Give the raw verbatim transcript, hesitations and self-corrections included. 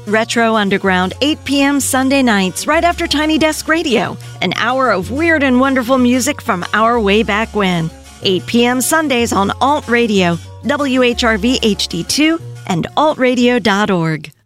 Retro Underground, eight p.m. Sunday nights, right after Tiny Desk Radio. An hour of weird and wonderful music from our way back when. eight p.m. Sundays on Alt Radio, W H R V H D two, and alt radio dot org.